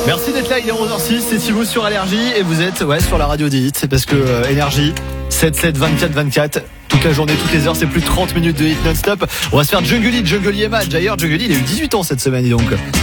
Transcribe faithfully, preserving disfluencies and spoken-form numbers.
Merci d'être là, il est onze heures six, c'est Thibaut sur Allergie et vous êtes ouais, sur la radio des hits, c'est parce que euh, Énergie, sept sept vingt-quatre vingt-quatre, toute la journée, toutes les heures, c'est plus de trente minutes de hits non-stop. On va se faire Jungle Jungle Emma, d'ailleurs Jungle il a eu dix-huit ans cette semaine, donc